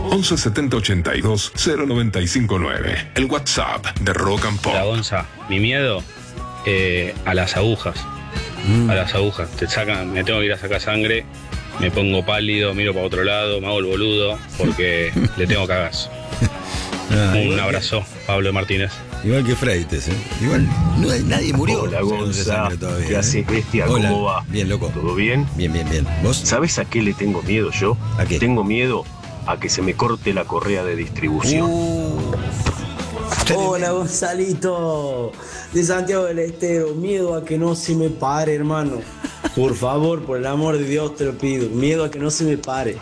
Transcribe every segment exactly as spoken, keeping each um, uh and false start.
once setenta ochenta y dos cero noventa y cinco nueve. El WhatsApp de Rock and Pop. La Gonza, mi miedo eh, a las agujas. Mm. A las agujas. Te sacan, me tengo que ir a sacar sangre, me pongo pálido, miro para otro lado, me hago el boludo porque le tengo cagazo. Ah, un abrazo, Pablo Martínez. Igual que Freites, ¿eh? Igual no hay, nadie murió. Hola, Gonza. ¿Qué haces, bestia? Hola. ¿Cómo va? Bien, loco. ¿Todo bien? Bien, bien, bien. ¿Vos? ¿Sabes a qué le tengo miedo yo? ¿A qué? Tengo miedo a que se me corte la correa de distribución. Uh. Hola, Gonzalito. De Santiago del Estero. Miedo a que no se me pare, hermano. Por favor, por el amor de Dios te lo pido. Miedo a que no se me pare.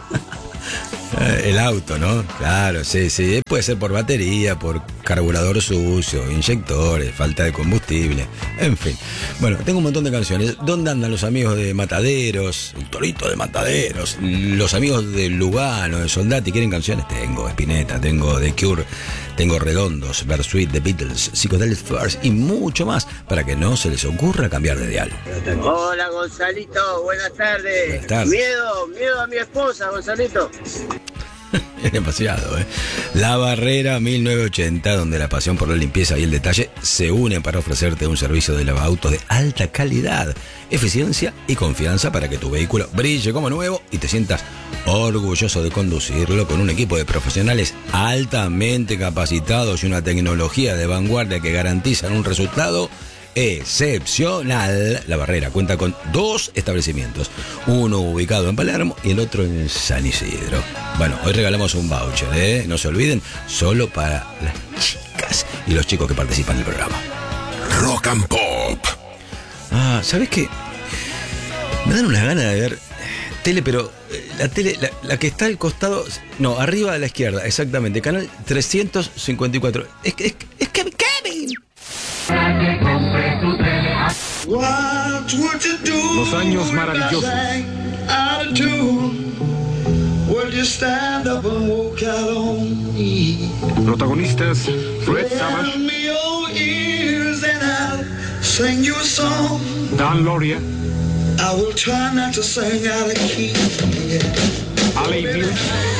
El auto, ¿no? Claro, sí, sí. Puede ser por batería, por carburador sucio, inyectores, falta de combustible, en fin. Bueno, tengo un montón de canciones. ¿Dónde andan los amigos de Mataderos? El Torito de Mataderos. Los amigos de Lugano, de Soldati. ¿Quieren canciones? Tengo Spinetta, tengo The Cure, tengo Redondos, Versuit, The Beatles, Psychedelic Furs y mucho más para que no se les ocurra cambiar de dial. Hola, Gonzalito. Buenas tardes. Buenas tardes. Miedo, miedo a mi esposa, Gonzalito. Es demasiado, ¿eh? La Barrera mil novecientos ochenta, donde la pasión por la limpieza y el detalle se unen para ofrecerte un servicio de lavautos de alta calidad, eficiencia y confianza para que tu vehículo brille como nuevo y te sientas orgulloso de conducirlo con un equipo de profesionales altamente capacitados y una tecnología de vanguardia que garantizan un resultado excepcional. La Barrera cuenta con dos establecimientos, uno ubicado en Palermo y el otro en San Isidro. Bueno, hoy regalamos un voucher, ¿eh? No se olviden, solo para las chicas y los chicos que participan del programa. Rock and Pop. Ah, ¿sabes qué? Me dan unas ganas de ver tele, pero la tele, la, la que está al costado, no, arriba a la izquierda, exactamente, canal trescientos cincuenta y cuatro. Es que es, es Kevin, Kevin. Los años maravillosos. Protagonistas: Fred Savage, Dan Loria, Ali Bill,